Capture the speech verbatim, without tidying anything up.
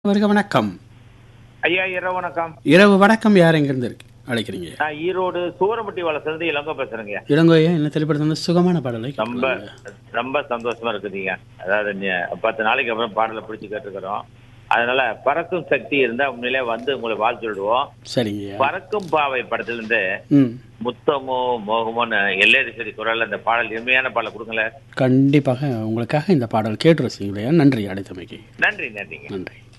வருக வணக்கம். ஐயா இரவு வணக்கம். இரவு வணக்கம். யார் எங்கிருந்து இருக்கு அழைக்கிறீங்க? நான் ஈரோடு சூரமுட்டி வளர்ந்து இளங்கோ பேசுறேங்க. இளங்கோயா, என்ன திரைப்படத்துல சுகமான பாடலை ரொம்ப ரொம்ப சந்தோஷமா இருக்குதுங்க. அதாவது நி- பத்து நாளைக்கு அப்புறம் பாடலை பிடிச்சி கேட்டுக்கிறோம். அதனால பறக்கும் சக்தி இருந்தா உண்மையிலே வந்து உங்களை வாழ்த்து விடுவோம். சரிங்கய்யா. பறக்கும் பாவை படத்துல இருந்து ம் முத்தமோ மோகமோன்னு எல்லேரி குரல்ல அந்த பாடல் இனிமையான பாடலை கொடுங்களேன். கண்டிப்பாக உங்களுக்காக இந்த பாடல் கேட்டு ரசிங்களா. நன்றி அழைத்தமைக்கு. நன்றி நன்றிங்க. நன்றி.